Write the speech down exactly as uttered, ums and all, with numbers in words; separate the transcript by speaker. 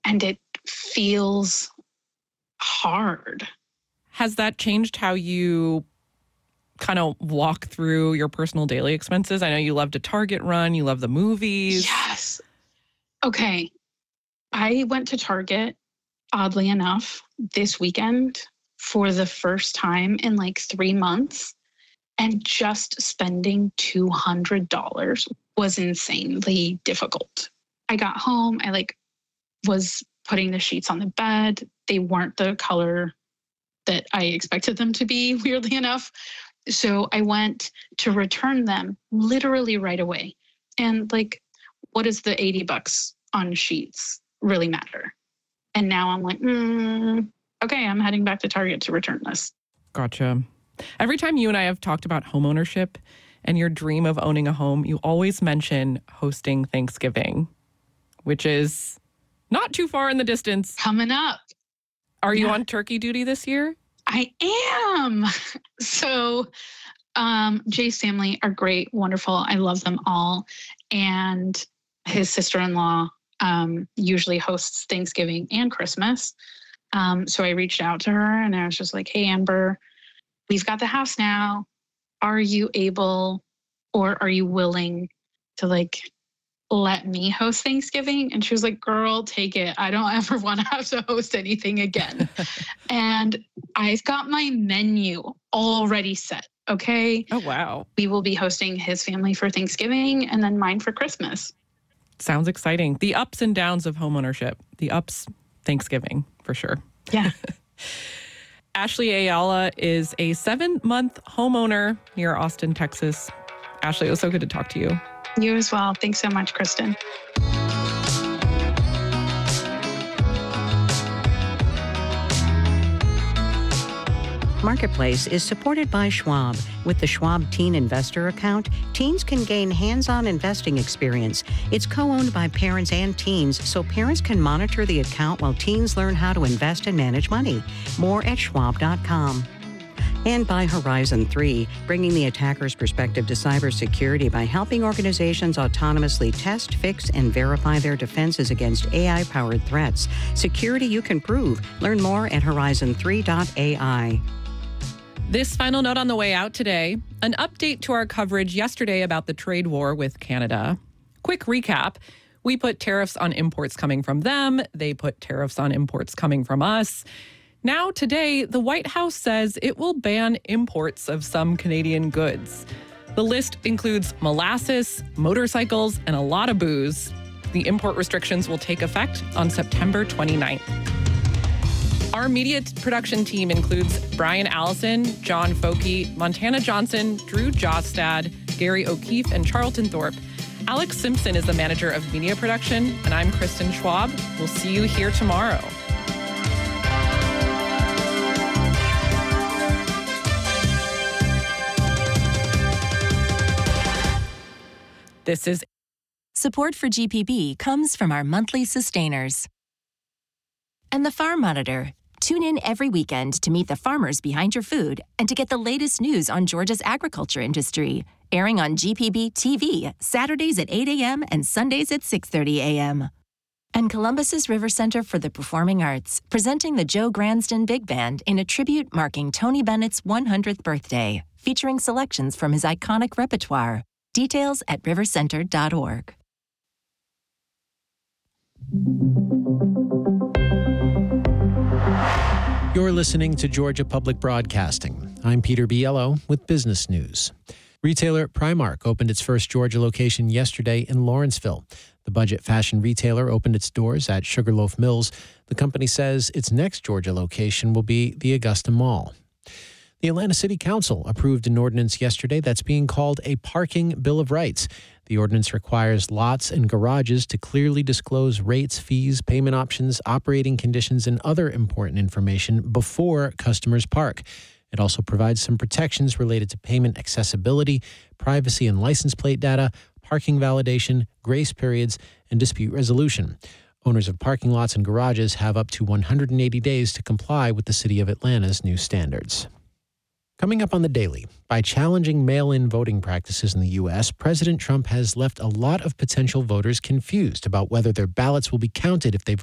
Speaker 1: and it feels hard.
Speaker 2: Has that changed how you kind of walk through your personal daily expenses? I know you love to Target run, you love the movies.
Speaker 1: Yes. Okay. I went to Target, oddly enough, this weekend for the first time in like three months. And just spending two hundred dollars was insanely difficult. I got home, I like was putting the sheets on the bed. They weren't the color that I expected them to be, weirdly enough. So I went to return them literally right away. And like, what does the eighty bucks on sheets really matter? And now I'm like, mm, okay, I'm heading back to Target to return this.
Speaker 2: Gotcha. Every time you and I have talked about homeownership and your dream of owning a home, you always mention hosting Thanksgiving, which is not too far in the distance.
Speaker 1: Coming up.
Speaker 2: Are you
Speaker 1: Yeah.
Speaker 2: on turkey duty this year?
Speaker 1: I am. So um, Jay's family are great, wonderful. I love them all. And his sister-in-law um, usually hosts Thanksgiving and Christmas. Um, so I reached out to her and I was just like, hey, Amber, we've got the house now. Are you able or are you willing to like let me host Thanksgiving? And she was like, girl, take it. I don't ever want to have to host anything again. And I've got my menu already set. Okay.
Speaker 2: Oh, wow.
Speaker 1: We will be hosting his family for Thanksgiving and then mine for Christmas.
Speaker 2: Sounds exciting. The ups and downs of homeownership. The ups, Thanksgiving, for sure.
Speaker 1: Yeah.
Speaker 2: Ashley Ayala is a seven-month homeowner near Austin, Texas. Ashley, it was so good to talk to you.
Speaker 1: You as well. Thanks so much, Kristen.
Speaker 3: Marketplace is supported by Schwab. With the Schwab Teen Investor Account, teens can gain hands-on investing experience. It's co-owned by parents and teens, so parents can monitor the account while teens learn how to invest and manage money. More at schwab dot com. And by Horizon three, bringing the attacker's perspective to cybersecurity by helping organizations autonomously test, fix, and verify their defenses against A I-powered threats. Security you can prove. Learn more at horizon three dot A I.
Speaker 2: This final note on the way out today, an update to our coverage yesterday about the trade war with Canada. Quick recap. We put tariffs on imports coming from them. They put tariffs on imports coming from us. Now, today, the White House says it will ban imports of some Canadian goods. The list includes molasses, motorcycles, and a lot of booze. The import restrictions will take effect on September twenty-ninth. Our media production team includes Brian Allison, John Foke, Montana Johnson, Drew Jostad, Gary O'Keefe, and Charlton Thorpe. Alex Simpson is the manager of media production, and I'm Kristen Schwab. We'll see you here tomorrow. This is
Speaker 4: Support for G P B comes from our monthly sustainers. And the Farm Monitor. Tune in every weekend to meet the farmers behind your food and to get the latest news on Georgia's agriculture industry. Airing on G P B T V, Saturdays at eight a.m. and Sundays at six thirty a.m. And Columbus's River Center for the Performing Arts, presenting the Joe Gransden Big Band in a tribute marking Tony Bennett's one hundredth birthday, featuring selections from his iconic repertoire. Details at river center dot org.
Speaker 5: You're listening to Georgia Public Broadcasting. I'm Peter Biello with business news. Retailer Primark opened its first Georgia location yesterday in Lawrenceville. The budget fashion retailer opened its doors at Sugarloaf Mills. The company says its next Georgia location will be the Augusta Mall. The Atlanta City Council approved an ordinance yesterday that's being called a Parking Bill of Rights. The ordinance requires lots and garages to clearly disclose rates, fees, payment options, operating conditions, and other important information before customers park. It also provides some protections related to payment accessibility, privacy and license plate data, parking validation, grace periods, and dispute resolution. Owners of parking lots and garages have up to one hundred eighty days to comply with the City of Atlanta's new standards. Coming up on The Daily, by challenging mail-in voting practices in the U S, President Trump has left a lot of potential voters confused about whether their ballots will be counted if they vote